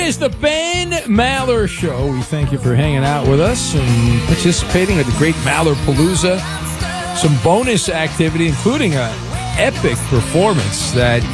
is the Ben Maller Show. We thank you for hanging out with us and participating at the Great Maller Palooza. Some bonus activity, including an epic performance that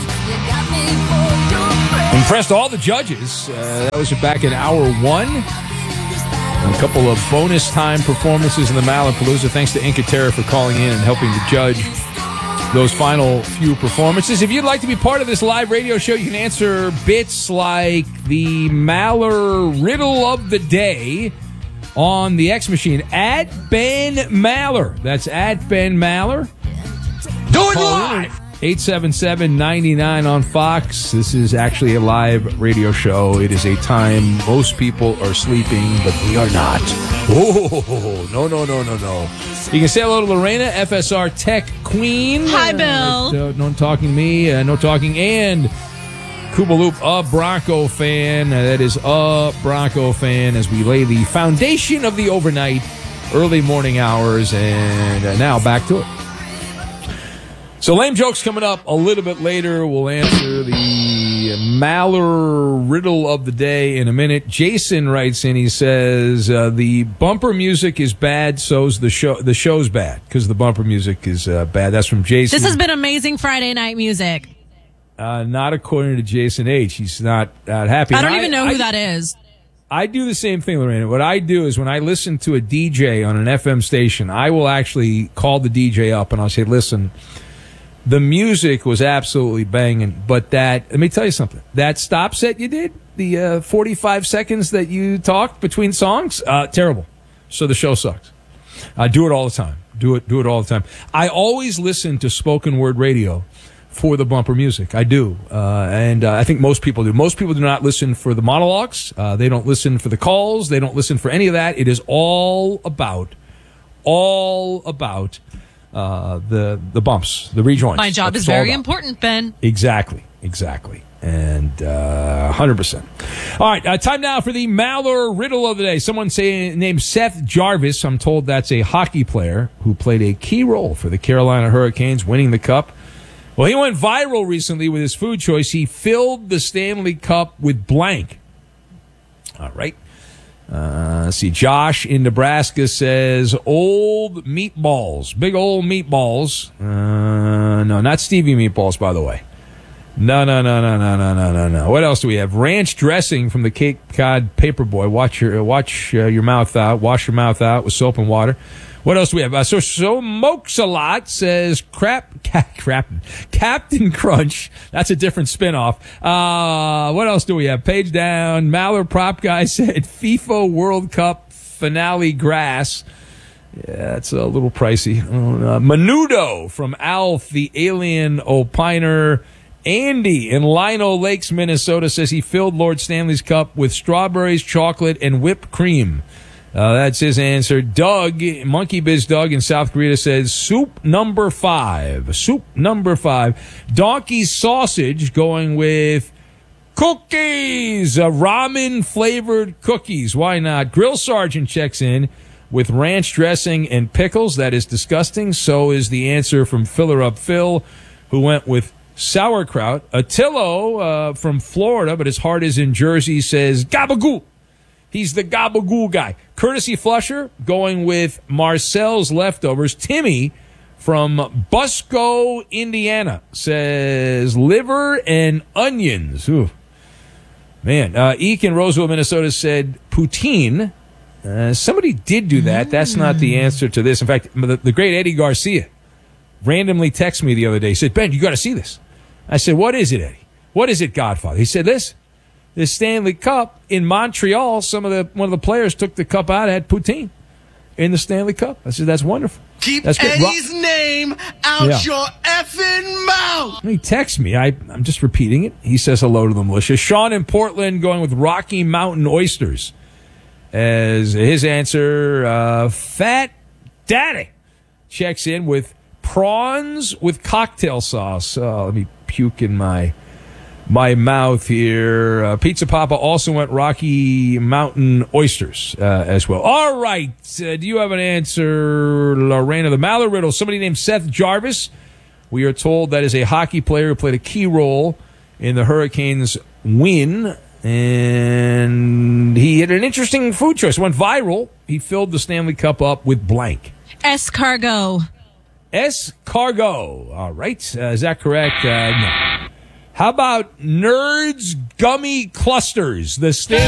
impressed all the judges. That was back in hour one. And a couple of bonus time performances in the Maller Palooza. Thanks to Inca Terra for calling in and helping to judge those final few performances. If you'd like to be part of this live radio show, you can answer bits like the Maller Riddle of the Day on the X Machine at Ben Maller. That's at Ben Maller. Do it live! 877-99 on Fox. This is actually a live radio show. It is a time most people are sleeping, but we are not. Oh, no. You can say hello to Lorena, FSR Tech Queen. Hi, Bill. No talking me, no talking, and Kubaloop, a Bronco fan. That is a Bronco fan as we lay the foundation of the overnight, early morning hours, and now back to it. So lame jokes coming up a little bit later. We'll answer the Maller Riddle of the Day in a minute. Jason writes in, he says, the bumper music is bad, so's the show. The show's bad because the bumper music is bad. That's from Jason. This has been amazing Friday night music. Not according to Jason H. He's not happy. I don't even know who that is. I do the same thing, Lorena. What I do is when I listen to a DJ on an FM station, I will actually call the DJ up and I'll say, listen, the music was absolutely banging, but let me tell you something. That stop set you did, the 45 seconds that you talked between songs, terrible. So the show sucks. I do it all the time. Do it all the time. I always listen to spoken word radio for the bumper music. I do. And I think most people do. Most people do not listen for the monologues. They don't listen for the calls. They don't listen for any of that. It is all about the bumps, the rejoins. My job is very important, Ben. Exactly. And 100%. All right, time now for the Maller Riddle of the Day. Someone named Seth Jarvis. I'm told that's a hockey player who played a key role for the Carolina Hurricanes winning the Cup. Well, he went viral recently with his food choice. He filled the Stanley Cup with blank. All right. Let's see. Josh in Nebraska says old meatballs, big old meatballs. No, not Stevie meatballs, by the way. No. What else do we have? Ranch dressing from the Cape Cod Paperboy. Watch your mouth out. Wash your mouth out with soap and water. What else do we have? So Mokes-a-Lot says Captain Crunch. That's a different spinoff. What else do we have? Page down. Maller Prop Guy said FIFA World Cup finale grass. Yeah, that's a little pricey. Menudo from Alf, the alien opiner. Andy in Lino Lakes, Minnesota says he filled Lord Stanley's cup with strawberries, chocolate, and whipped cream. That's his answer. Doug, Monkey Biz Doug in South Korea says soup number 5. Soup number 5. Donkey sausage going with cookies. Ramen flavored cookies. Why not? Grill Sergeant checks in with ranch dressing and pickles. That is disgusting. So is the answer from Filler Up Phil, who went with sauerkraut. Attillo from Florida, but his heart is in Jersey, says gabagool. He's the gabagool guy. Courtesy Flusher going with Marcel's leftovers. Timmy from Busco, Indiana says liver and onions. Ooh. Man. Eek in Roseville, Minnesota said poutine. Somebody did do that. That's not the answer to this. In fact, the great Eddie Garcia randomly texted me the other day. He said, Ben, you got to see this. I said, what is it, Eddie? What is it, Godfather? He said, this Stanley Cup in Montreal, one of the players took the cup out, had poutine in the Stanley Cup. I said, that's wonderful. Keep Eddie's name out your effing mouth. He texts me. I'm just repeating it. He says hello to the militia. Sean in Portland going with Rocky Mountain oysters as his answer. Fat Daddy checks in with prawns with cocktail sauce. Let me puke in my mouth here. Pizza Papa also went Rocky Mountain oysters as well. All right. Do you have an answer, Lorena? The Maller Riddle. Somebody named Seth Jarvis. We are told that is a hockey player who played a key role in the Hurricanes' win And he had an interesting food choice. Went viral. He filled the Stanley Cup up with blank. Escargot. Escargot. All right. Is that correct? No. How about Nerds Gummy Clusters? The Stanley